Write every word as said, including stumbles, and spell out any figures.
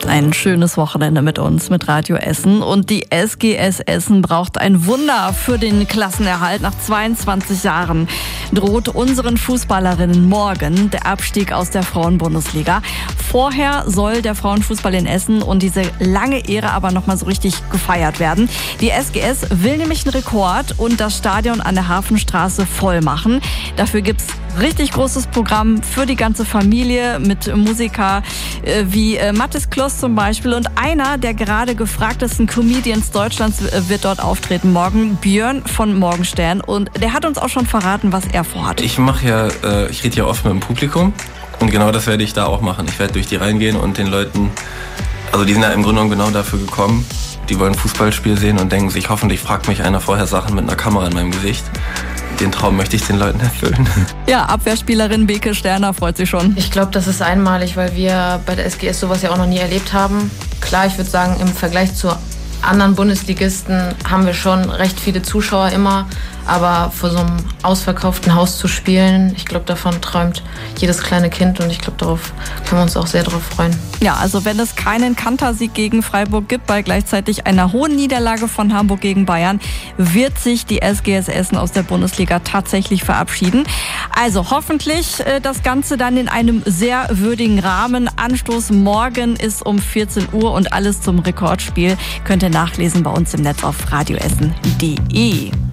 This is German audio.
Ein schönes Wochenende mit uns, mit Radio Essen. Und die S G S Essen braucht ein Wunder für den Klassenerhalt. Nach zweiundzwanzig Jahren droht unseren Fußballerinnen morgen der Abstieg aus der Frauenbundesliga. Vorher soll der Frauenfußball in Essen und diese lange Ehre aber nochmal so richtig gefeiert werden. Die S G S will nämlich einen Rekord und das Stadion an der Hafenstraße voll machen. Dafür gibt's richtig großes Programm für die ganze Familie mit Musiker äh, wie äh, Mathis Kloss zum Beispiel. Und einer der gerade gefragtesten Comedians Deutschlands wird dort auftreten morgen, Björn von Morgenstern. Und der hat uns auch schon verraten, was er vorhat. Ich mache ja, äh, ich rede ja oft mit dem Publikum und genau das werde ich da auch machen. Ich werde durch die Reihen gehen und den Leuten, also die sind ja im Grunde genommen genau dafür gekommen, die wollen Fußballspiel sehen und denken sich, hoffentlich fragt mich einer vorher Sachen mit einer Kamera in meinem Gesicht. Den Traum möchte ich den Leuten erfüllen. Ja, Abwehrspielerin Beke Sterner freut sich schon. Ich glaube, das ist einmalig, weil wir bei der S G S sowas ja auch noch nie erlebt haben. Klar, ich würde sagen, im Vergleich zu anderen Bundesligisten haben wir schon recht viele Zuschauer immer. Aber vor so einem ausverkauften Haus zu spielen, ich glaube, davon träumt jedes kleine Kind. Und ich glaube, darauf können wir uns auch sehr darauf freuen. Ja, also wenn es keinen Kantersieg gegen Freiburg gibt, bei gleichzeitig einer hohen Niederlage von Hamburg gegen Bayern, wird sich die S G S Essen aus der Bundesliga tatsächlich verabschieden. Also hoffentlich äh, das Ganze dann in einem sehr würdigen Rahmen. Anstoß morgen ist um vierzehn Uhr und alles zum Rekordspiel könnt ihr nachlesen bei uns im Netz auf radioessen punkt de.